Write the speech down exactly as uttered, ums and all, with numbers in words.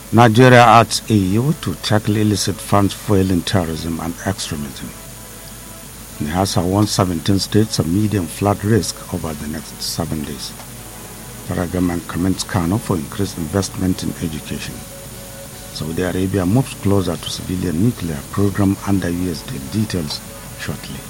Nigeria adds E U to tackle illicit funds fueling terrorism and extremism. NIHASA warns seventeen states of medium flood risk over the next seven days. Federal government commends Kano for increased investment in education. Saudi Arabia moves closer to civilian nuclear program under U S deal. Details shortly.